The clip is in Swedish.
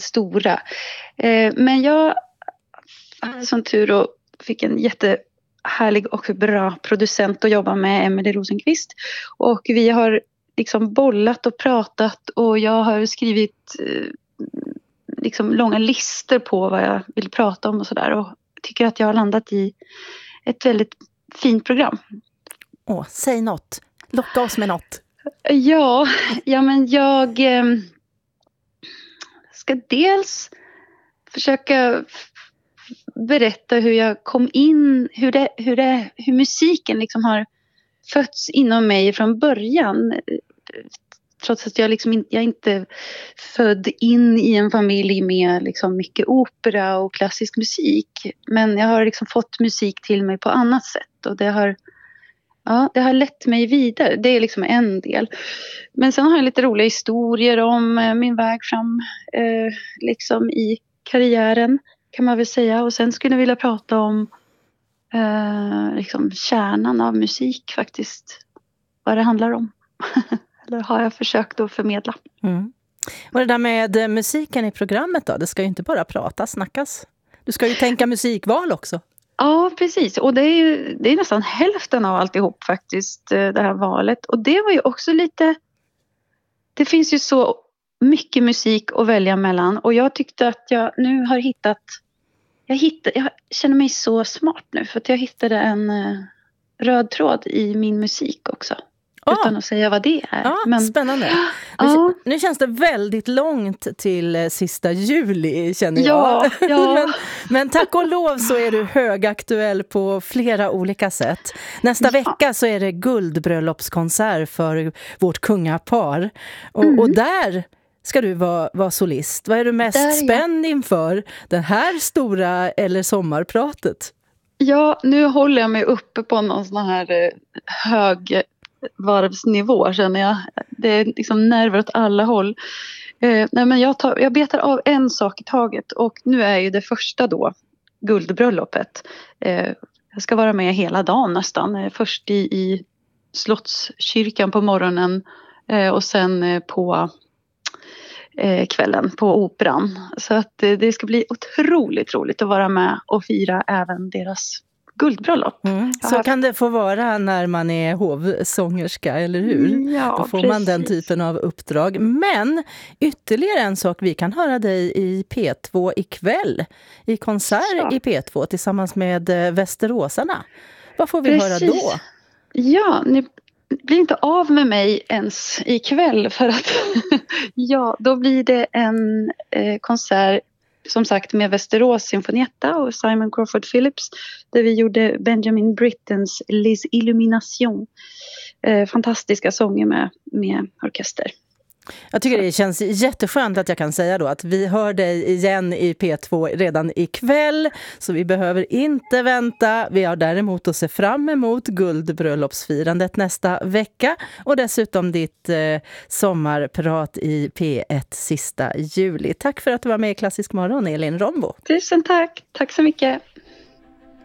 stora. Men jag hade sån tur och fick en jättehärlig och bra producent att jobba med, Emelie Rosenqvist. Och vi har liksom bollat och pratat och jag har skrivit liksom långa listor på vad jag vill prata om och sådär. Och tycker att jag har landat i ett väldigt fint program. Säg något. Locka oss med något. Ja men jag ska dels försöka berätta hur jag kom in, hur musiken liksom har fötts inom mig från början. Trots att jag är inte född in i en familj med liksom mycket opera och klassisk musik. Men jag har liksom fått musik till mig på annat sätt. Och det har lett mig vidare. Det är liksom en del. Men sen har jag lite roliga historier om min väg fram liksom i karriären, kan man väl säga. Och sen skulle jag vilja prata om liksom kärnan av musik faktiskt. Vad det handlar om. Eller har jag försökt att förmedla. Mm. Och det där med musiken i programmet då? Det ska ju inte bara pratas, snackas. Du ska ju tänka musikval också. Ja, precis. Och det är nästan hälften av alltihop faktiskt, det här valet. Och det var ju också lite... Det finns ju så mycket musik att välja mellan. Och jag tyckte att jag nu har hittat... Jag känner mig så smart nu för att jag hittade en röd tråd i min musik också. Utan att säga vad det är. Ja, men, spännande. Nu känns det väldigt långt till sista juli, känner jag. Ja. men tack och lov så är du högaktuell på flera olika sätt. Nästa vecka så är det guldbröllopskonsert för vårt kungapar. Och där ska du vara solist. Vad är du mest spänd inför? Den här stora eller sommarpratet? Ja, nu håller jag mig uppe på någon sån här hög varvsnivå, känner jag. Det är liksom nerver åt alla håll. Nej, men jag betar av en sak i taget. Och nu är ju det första då guldbröllopet. Jag ska vara med hela dagen nästan. Först i Slottskyrkan på morgonen. Och sen på kvällen på operan. Så att det ska bli otroligt roligt att vara med och fira även deras guldbröllop. Så kan det få vara när man är hovsångerska, eller hur? Ja, då får man den typen av uppdrag. Men ytterligare en sak, vi kan höra dig i P2 ikväll. I konsert i P2 tillsammans med Västeråsarna. Vad får vi höra då? Ja, ni blir inte av med mig ens ikväll för att då blir det en konsert som sagt med Västerås Symfonietta och Simon Crawford Phillips där vi gjorde Benjamin Brittens Les Illuminations. Fantastiska sånger med orkester. Jag tycker det känns jätteskönt att jag kan säga då att vi hör dig igen i P2 redan ikväll, så vi behöver inte vänta. Vi har däremot att se fram emot guldbröllopsfirandet nästa vecka och dessutom ditt sommarprat i P1 sista juli. Tack för att du var med i Klassisk morgon, Elin Rombo. Tusen tack. Tack så mycket.